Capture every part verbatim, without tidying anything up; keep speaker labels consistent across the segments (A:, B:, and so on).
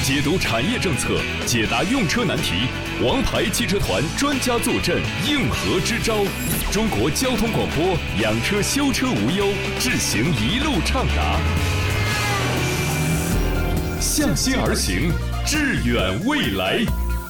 A: 解读产业政策，解答用车难题，王牌汽车团专家坐镇，应和支招。中国交通广播，养车修车无忧，智行一路畅达。向心而行，致远未来。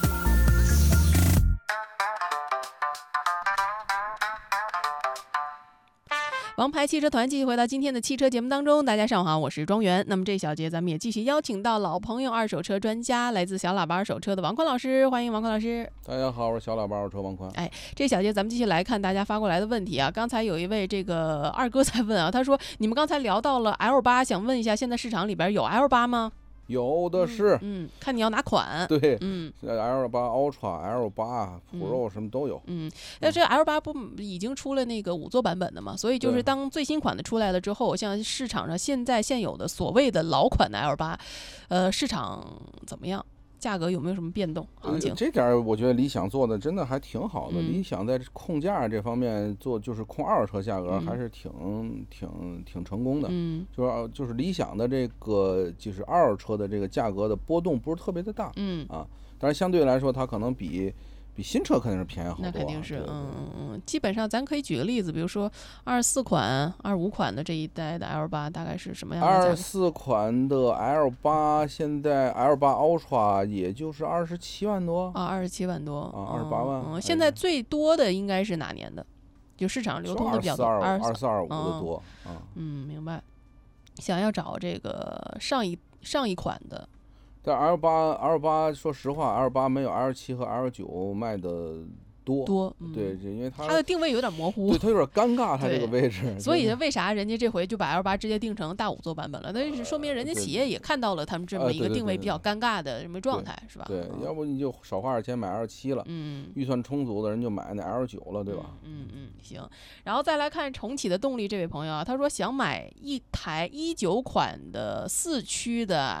B: 王牌汽车团继续回到今天的汽车节目当中，大家上午好，我是庄园。那么这一小节咱们也继续邀请到老朋友二手车专家，来自小喇叭二手车的王宽老师，欢迎王宽老师。
C: 大家好，我是小喇叭二手车王宽。
B: 哎，这一小节咱们继续来看大家发过来的问题啊。刚才有一位这个二哥在问啊，他说你们刚才聊到了 L 八，想问一下，现在市场里边有 L 八吗？
C: 有的是，
B: 嗯，嗯看你要哪款。
C: 对，
B: 嗯
C: ，L 八 Ultra、L 八 Pro 什么都有。
B: 嗯，那这 L 八不已经出了那个五座版本的嘛？所以就是当最新款的出来了之后，像市场上现在现有的所谓的老款的 L 八，呃，市场怎么样？价格有没有什么变动？行情？
C: 呃、这点我觉得理想做的真的还挺好的。
B: 嗯、
C: 理想在控价这方面做，就是控二手车价格还是挺、
B: 嗯、
C: 挺挺成功的。
B: 嗯，
C: 就是就是理想的这个就是二手车的这个价格的波动不是特别的大。
B: 嗯
C: 啊，但是相对来说，它可能比。比新车肯定是便宜好多、啊，
B: 那肯定是，
C: 对对
B: 嗯嗯嗯，基本上咱可以举个例子，比如说二十四款、二十五款的这一代的 L 八大概是什么样的价格？
C: 二十四款的 L 八现在 L 八 Ultra 也就是二十七万多
B: 啊，二十七万多
C: 啊，二十八万。
B: 嗯，现在最多的应该是哪年的？就市场流通的比较多，
C: 二二四二五的多
B: 啊。嗯，明白。想要找这个上一上一款的。
C: 但 L 八 L 八说实话 L 八没有 L 七和 L 九卖的多
B: 多、嗯、
C: 对，因为它
B: 它的定位有点模糊，
C: 对，它有点尴尬，它这个位置。
B: 所以为啥人家这回就把 L 八直接定成大五座版本了？那是说明人家企业也看到了他们这么一个定位比较尴尬的什么状态，是吧？
C: 对，
B: 嗯、
C: 要不你就少花点钱买 L 七了，
B: 嗯，
C: 预算充足的人就买那 L 九了，对吧？
B: 嗯 嗯, 嗯，行。然后再来看重启的动力这位朋友啊，他说想买一台一九款的四驱的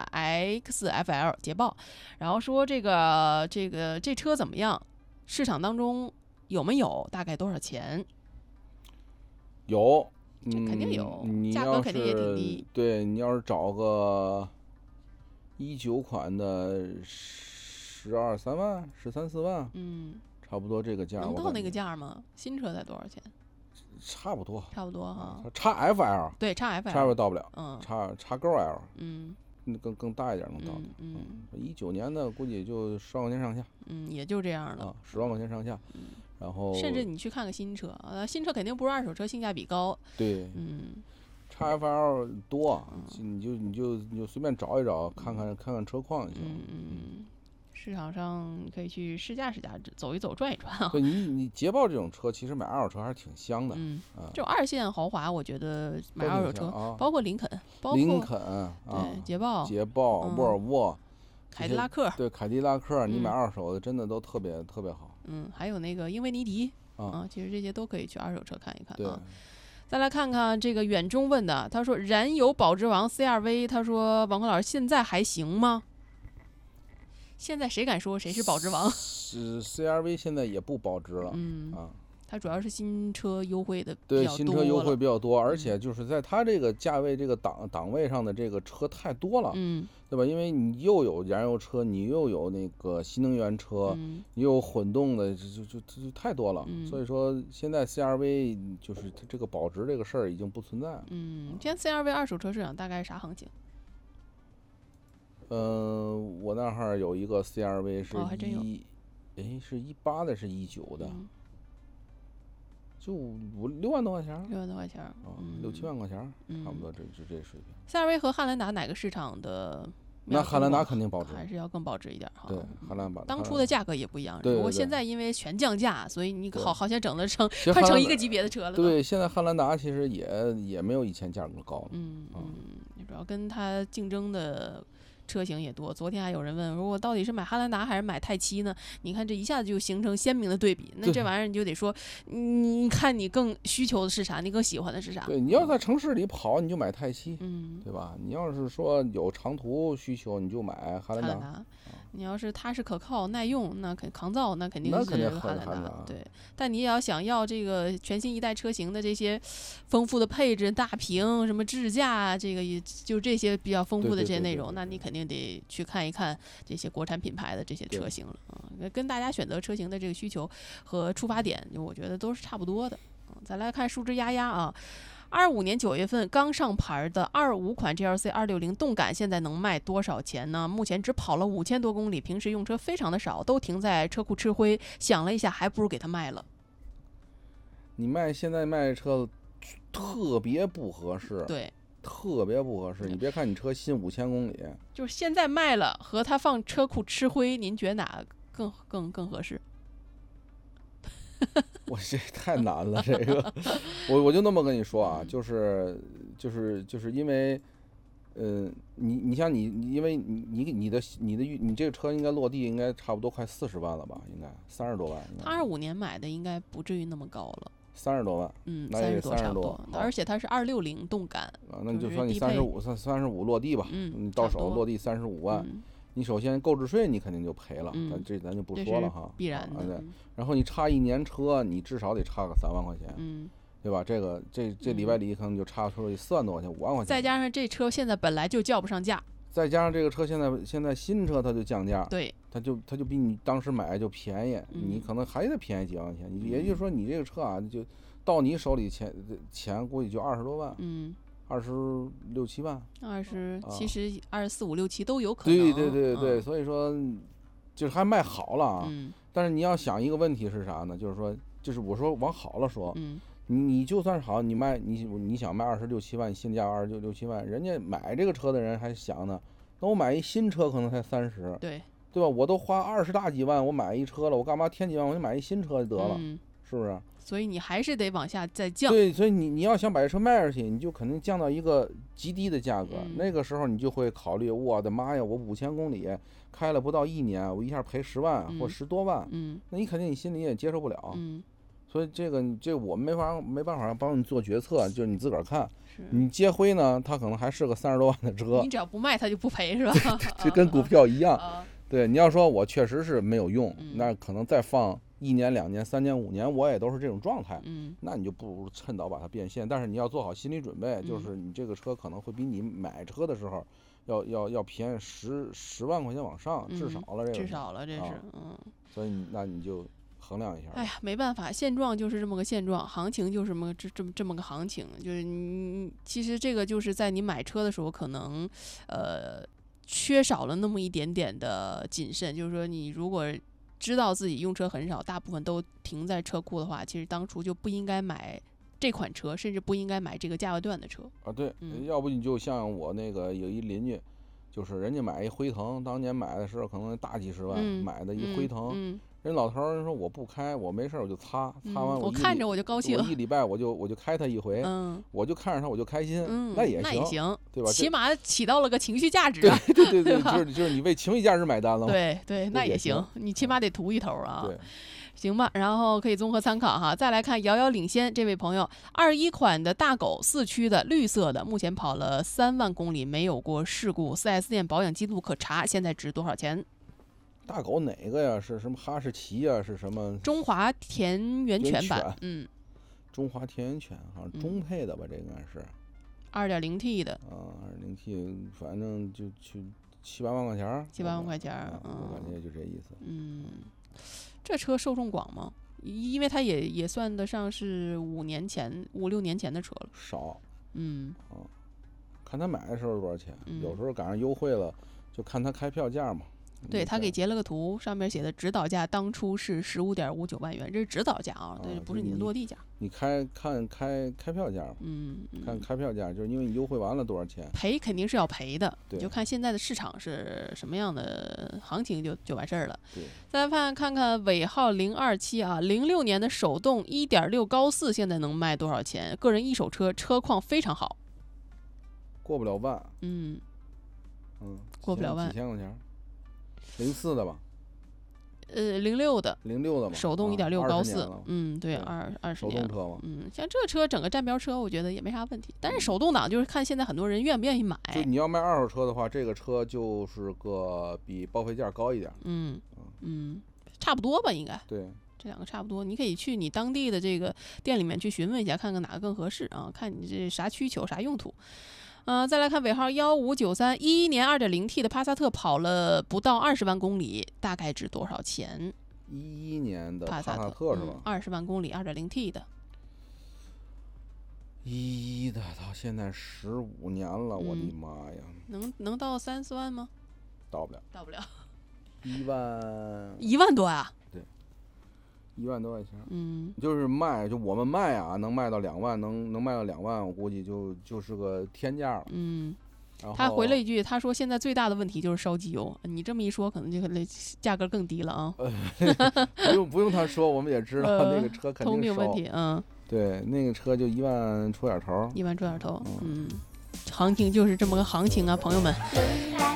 B: X F L 捷豹，然后说这个这个这车怎么样？市场当中。有没有？大概多少钱？
C: 有，
B: 这肯定有，
C: 嗯、
B: 价格肯定也挺低。
C: 对，你要是找个一九款的十二三万、十三四万，
B: 嗯，
C: 差不多这个价。
B: 能到那个价吗？新车才多少钱？
C: 差不多，
B: 差不多哈。
C: 叉 F L
B: 对，叉 F L
C: 叉 F L 到不了，
B: 嗯，
C: 叉叉 Go L，
B: 嗯。
C: 更更大一点能到的，
B: 嗯
C: 嗯，一九年的估计也就十万块钱上下，
B: 嗯，也就这样了，
C: 啊，十万块钱上下，
B: 嗯，
C: 然后
B: 甚至你去看个新车，呃，新车肯定不是二手车性价比高，
C: 对，
B: 嗯，
C: 叉 F L 多，
B: 嗯、
C: 你就你就你就随便找一找，看看看看车况就行，
B: 嗯嗯嗯，市场上你可以去试驾试驾，走一走转一转啊。
C: 对你你捷豹这种车，其实买二手车还是挺香的，
B: 嗯，
C: 啊，
B: 这种二线豪华，我觉得买二手车，
C: 啊、
B: 包括林肯，包括
C: 林肯，
B: 对，
C: 啊、
B: 捷豹，
C: 捷豹、
B: 嗯、
C: 沃尔沃、
B: 凯迪拉克，
C: 对，凯迪拉克，你买二手的真的都特别、
B: 嗯、
C: 特别好。
B: 嗯，还有那个英菲尼迪
C: 啊、
B: 啊，其实这些都可以去二手车看一看啊。
C: 对。
B: 再来看看这个远中问的，他说燃油保值王 C R V， 他说王坤老师现在还行吗？现在谁敢说谁是保值王？
C: 是 C R V 现在也不保值了，
B: 嗯
C: 啊，
B: 它主要是新车优惠的比
C: 对，
B: 较多，
C: 新车优惠比较多，
B: 嗯、
C: 而且就是在它这个价位这个档档位上的这个车太多了，
B: 嗯，
C: 对吧？因为你又有燃油车，你又有那个新能源车，
B: 嗯、
C: 你又有混动的，就就就就太多了。
B: 嗯、
C: 所以说现在 C R V 就是它这个保值这个事儿已经不存在了。
B: 嗯，现在 C R V 二手车市场大概是啥行情？
C: 嗯、呃，我那儿有一个 C R V 是
B: 一，
C: 哎、哦，是一八的，是一九的。
B: 嗯，
C: 就五六万多块钱，
B: 六万多块钱，
C: 啊、
B: 嗯，
C: 六七万块钱，
B: 嗯、
C: 差不多这这这水平。
B: C R V 和汉兰达哪个市场的？
C: 那汉兰达肯定保值，
B: 还是要更保值一点哈。
C: 对，汉兰达
B: 当初的价格也不一样，
C: 对，
B: 不过现在因为全降价，所以你好好像整的成
C: 快
B: 成一个级别的车了。
C: 对，现在汉兰达其实也也没有以前价格高了。
B: 嗯嗯，主要跟它竞争的车型也多。昨天还有人问，说我到底是买汉兰达还是买泰七呢？你看这一下子就形成鲜明的对比。那这玩意儿你就得说，你看你更需求的是啥，你更喜欢的是啥？
C: 对，你要在城市里跑，你就买泰七，
B: 嗯，
C: 对吧？你要是说有长途需求，你就买汉兰达。
B: 汉兰达你要是踏实可靠、耐用，那肯抗造，那肯定是
C: 那肯定
B: 汉兰达。
C: 很汉达
B: 对，但你也要想要这个全新一代车型的这些丰富的配置、大屏、什么智驾，这个也就这些比较丰富的这些内容，
C: 对对对对对
B: 那你肯定得去看一看这些国产品牌的这些车型了啊、嗯，跟大家选择车型的这个需求和出发点，我觉得都是差不多的。嗯，再来看数值压压啊。二五年九月份刚上牌的二五款 G L C 二六零动感现在能卖多少钱呢？目前只跑了五千多公里，平时用车非常的少，都停在车库吃灰。想了一下，还不如给它卖了。
C: 你卖现在卖车特别不合适，
B: 对，
C: 特别不合适。你别看你车新五千公里，
B: 就是现在卖了和它放车库吃灰，您觉得哪更更更合适？
C: 我这太难了，这个我我就那么跟你说啊，就是就是就是因为，呃，你你像你你因为你你你的你的你这个车应该落地应该差不多快四十万了吧？应该三十多万。
B: 他二五年买的应该不至于那么高了。
C: 三十多万，
B: 嗯，
C: 那也
B: 三十多差不
C: 多，
B: 而且它是二六零动感
C: 啊，那你就
B: 就是
C: 说你
B: 低配
C: 三十五三三十五落地吧，
B: 嗯
C: 你到
B: 差不多
C: 手落地三十五万，
B: 嗯
C: 你首先购置税你肯定就赔了，
B: 嗯
C: 咱这咱就不
B: 这是
C: 说了哈，
B: 必然的。
C: 啊对
B: 嗯
C: 然后你差一年车，你至少得差个三万块钱，
B: 嗯，
C: 对吧？这个这这里外里可能就差出去四万多块钱，五万块钱。
B: 再加上这车现在本来就叫不上价，
C: 再加上这个车现在现在新车它就降价，
B: 对，
C: 它就它就比你当时买就便宜，
B: 嗯
C: 你可能还得便宜几万块钱。你也就是说你这个车啊，就到你手里钱钱估计就二十多万，
B: 嗯，
C: 二十六七万。
B: 二十
C: 啊
B: 其实二十四五六七都有可能。
C: 对对对对，
B: 嗯
C: 所以说就是还卖好了啊。
B: 嗯
C: 但是你要想一个问题是啥呢？就是说，就是我说往好了说，
B: 嗯
C: 你你就算是好，你卖你你想卖二十六七万，新价二十六六七万，人家买这个车的人还想呢，那我买一新车可能才三十，
B: 对
C: 对吧？我都花二十大几万，我买一车了，我干嘛添几万？我就买一新车就得了，
B: 嗯，
C: 是不是？
B: 所以你还是得往下再降。
C: 对，所以你你要想把这车卖出去，你就肯定降到一个极低的价格，
B: 嗯
C: 那个时候你就会考虑，我的妈呀，我五千公里开了不到一年，我一下赔十万
B: 嗯
C: 或十多万，
B: 嗯
C: 那你肯定你心里也接受不了。
B: 嗯，
C: 所以这个这个我们没法没办法帮你做决策，就是你自个儿看。
B: 是
C: 你接灰呢，它可能还是个三十多万的车
B: 你，只要不卖，它就不赔是吧？
C: 这跟股票一样。
B: 啊，
C: 对，你要说我确实是没有用，
B: 嗯
C: 那可能再放一年、两年、三年、五年，我也都是这种状态。
B: 嗯
C: 那你就不如趁早把它变现，但是你要做好心理准备，
B: 嗯
C: 就是你这个车可能会比你买车的时候要要要便宜十十万块钱往上，至少了这个，
B: 至少了这是
C: 啊
B: 嗯。
C: 所以你那你就衡量一下吧。
B: 哎呀，没办法，现状就是这么个现状，行情就是这么个这这么这么个行情，就是你其实这个就是在你买车的时候，可能呃缺少了那么一点点的谨慎，就是说你如果知道自己用车很少，大部分都停在车库的话，其实当初就不应该买这款车，甚至不应该买这个价位段的车。
C: 啊，对，
B: 嗯
C: 要不你就像我那个有一邻居，就是人家买一辉腾，当年买的时候可能大几十万、
B: 嗯
C: 买的一辉腾，
B: 嗯，
C: 人老头儿说我不开，我没事儿我就擦，
B: 嗯
C: 擦完一礼
B: 我看着我就高兴
C: 我，一礼拜我就我就开它一回，
B: 嗯
C: 我就看着它我就开心，
B: 嗯，
C: 那也
B: 那也行，
C: 对吧？这
B: 起码起到了个情绪价值
C: 对
B: 啊。
C: 对对对，
B: 对吧
C: 就是就是你为情绪价值买单了嘛。
B: 对对，那也
C: 也行
B: 行，你起码得图一头啊。
C: 对，
B: 行吧，然后可以综合参考哈。再来看遥遥领先这位朋友，二一款的大狗四驱的绿色的，目前跑了三万公里，没有过事故， 四 S 店保养记录可查，现在值多少钱？
C: 大狗哪个呀？是什么哈士奇呀？是什么
B: 中华田园犬版
C: 田园，
B: 嗯，
C: 中华田园犬？好像
B: 嗯
C: 中配的吧？这应该是
B: 二点零 T 的，
C: 啊，二零 T，反正就去七八万块钱儿。
B: 七八万块钱儿
C: 啊我感
B: 嗯
C: 觉就这意思。
B: 嗯，这车受众广吗？因为它也也算得上是五年前、五六年前的车了。
C: 少，
B: 嗯
C: 看他买的时候多少钱，
B: 嗯
C: 有时候赶上优惠了，就看他开票价嘛。
B: 对
C: 你看
B: 他给截了个图，上面写的指导价当初是十五点五九万元，这是指导价啊，对，
C: 啊
B: 不是你的
C: 就你
B: 落地价。
C: 你开看开开票价嘛，
B: 嗯，
C: 看
B: 嗯
C: 开票价，就是因为你优惠完了多少钱。
B: 赔肯定是要赔的，你
C: 对
B: 就看现在的市场是什么样的行情就就完事儿了。
C: 对，
B: 再来看看看尾号零二七啊，零六年的手动一点六高四现在能卖多少钱？个人一手车，车况非常好。
C: 过不了万，
B: 嗯，
C: 嗯，
B: 过不了万
C: 几千块钱儿。零四的吧，
B: 呃，零六的，
C: 零六的嘛，
B: 手动一点六高四，
C: 啊、
B: 嗯，对，二二十
C: 手
B: 年
C: 动车嘛，
B: 嗯，像这车整个站标车，我觉得也没啥问题。但是手动挡就是看现在很多人愿不愿意买。
C: 就你要卖二手车的话，这个车就是个比报废价高一点，
B: 嗯嗯，差不多吧，应该。
C: 对。
B: 这两个差不多，你可以去你当地的这个店里面去询问一下，看看哪个更合适啊？看你这啥需求、啥用途。嗯、呃，再来看尾号幺五九三，一一年 二点零 T 的帕萨特跑了不到二十万公里，大概值多少钱？
C: 一一年的
B: 帕萨特
C: 是吧？
B: 二十、嗯、万公里 二点零 T 的。
C: 一一的到现在十五年了，嗯、我的妈呀！
B: 能能到三四万吗？
C: 到不了，
B: 到不了。
C: 一万。
B: 一万多啊？
C: 一万多块钱，
B: 嗯，
C: 就是卖，就我们卖啊，能卖到两万，能能卖到两万，我估计就就是个天价了。
B: 嗯，他回了一句，他说现在最大的问题就是烧机油。你这么一说，可能这个价格更低了啊。
C: 不用不用他说，我们也知道、呃、那个车肯定烧。
B: 通病问题，嗯，
C: 对，那个车就一万出点头，
B: 一万出点头，嗯，行情就是这么个行情啊，朋友们。